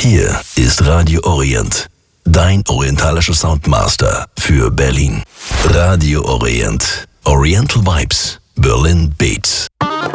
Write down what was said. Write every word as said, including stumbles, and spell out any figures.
Hier ist Radio Orient, dein orientalischer Soundmaster für Berlin. Radio Orient, Oriental Vibes, Berlin Beats.